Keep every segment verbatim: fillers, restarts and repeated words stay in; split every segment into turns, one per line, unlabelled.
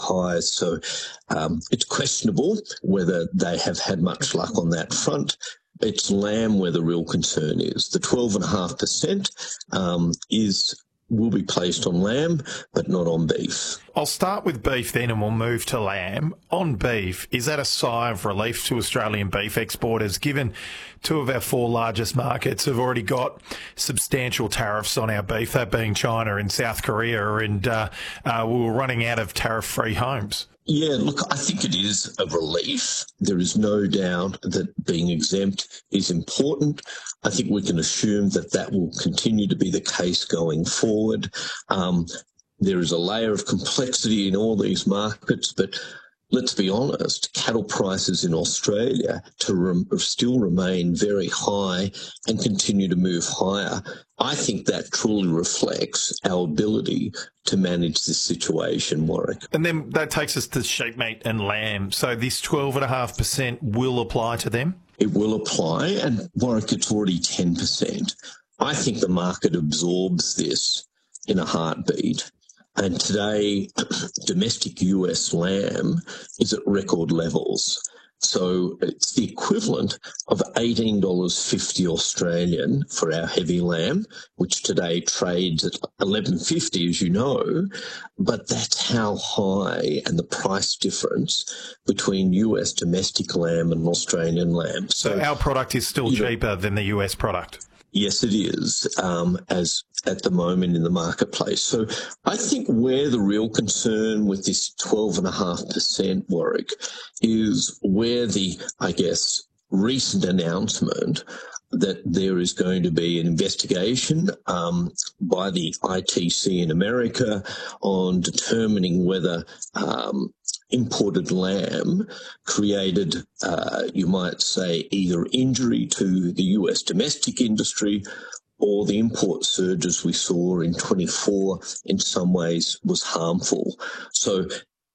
highs. So um, it's questionable whether they have had much luck on that front. It's lamb where the real concern is. The twelve point five percent um, is will be placed on lamb, but not on beef.
I'll start with beef then and we'll move to lamb. On beef, is that a sigh of relief to Australian beef exporters, given two of our four largest markets have already got substantial tariffs on our beef, that being China and South Korea, and uh, uh, we were running out of tariff-free homes?
Yeah, look, I think it is a relief. There is no doubt that being exempt is important. I think we can assume that that will continue to be the case going forward. Um, there is a layer of complexity in all these markets, but let's be honest, cattle prices in Australia to rem- still remain very high and continue to move higher. I think that truly reflects our ability to manage this situation, Warwick.
And then that takes us to sheep meat and lamb. So this twelve point five percent will apply to them?
It will apply, and Warwick, it's already ten percent. I think the market absorbs this in a heartbeat. And today, domestic U S lamb is at record levels. So it's the equivalent of eighteen dollars fifty Australian for our heavy lamb, which today trades at eleven fifty, as you know. But that's how high, and the price difference between U S domestic lamb and Australian lamb.
So, so our product is still cheaper know, than the U S product?
Yes, it is, um, as at the moment in the marketplace. So I think where the real concern with this twelve point five percent, Warwick, is where the, I guess, recent announcement that there is going to be an investigation um, by the I T C in America on determining whether um, imported lamb created, uh, you might say, either injury to the U S domestic industry or the import surges we saw in twenty-four in some ways was harmful. So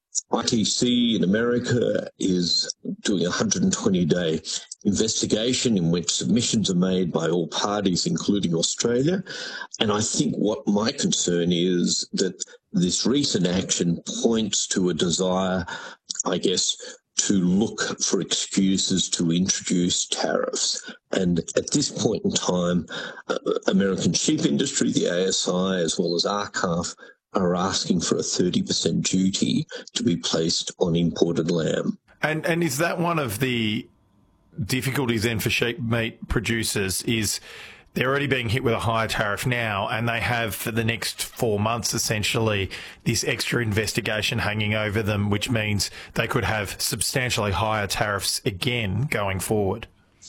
I T C in America is doing a one hundred twenty day investigation in which submissions are made by all parties, including Australia. And I think what my concern is that this recent action points to a desire, I guess, to look for excuses to introduce tariffs. And at this point in time, uh, American sheep industry, the A S I, as well as R C A F, are asking for a thirty percent duty to be placed on imported lamb.
And and is that one of the difficulties then for sheep meat producers, is they're already being hit with a higher tariff now, and they have for the next four months essentially this extra investigation hanging over them, which means they could have substantially higher tariffs again going forward?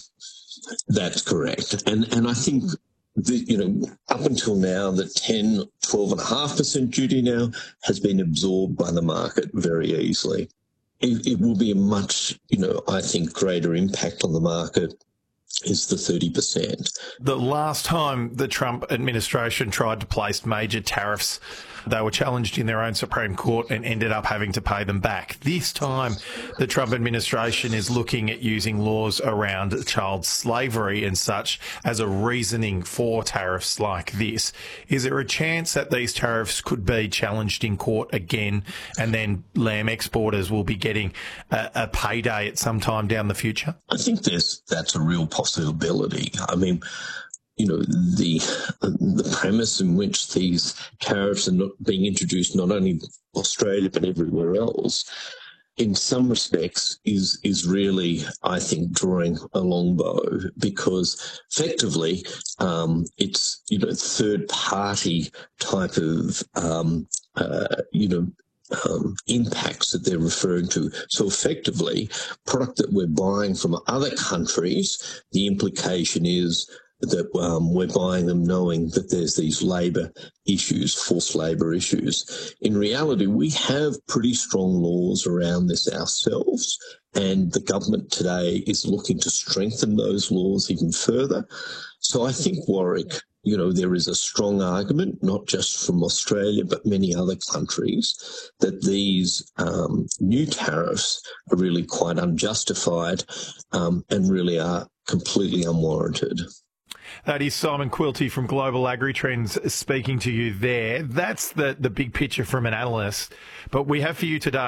That's correct. And and I think the, you know, up until now, the ten, twelve point five percent duty now has been absorbed by the market very easily. It, it will be a much, you know, I think, greater impact on the market is the thirty percent.
The last time the Trump administration tried to place major tariffs, they were challenged in their own Supreme Court and ended up having to pay them back. This time, the Trump administration is looking at using laws around child slavery and such as a reasoning for tariffs like this. Is there a chance that these tariffs could be challenged in court again, and then lamb exporters will be getting a, a payday at some time down the future?
I think there's, that's a real possibility. I mean, you know, the the premise in which these tariffs are not being introduced not only in Australia but everywhere else, in some respects, is is really, I think, drawing a long bow, because effectively um, it's, you know, third party type of um, uh, you know. Um, impacts that they're referring to. So effectively, product that we're buying from other countries, the implication is that um, we're buying them knowing that there's these labour issues, forced labour issues. In reality, we have pretty strong laws around this ourselves, and the government today is looking to strengthen those laws even further. So I think, Warwick, you know, there is a strong argument, not just from Australia, but many other countries, that these um, new tariffs are really quite unjustified um, and really are completely unwarranted.
That is Simon Quilty from Global AgriTrends speaking to you there. That's the, the big picture from an analyst. But we have for you today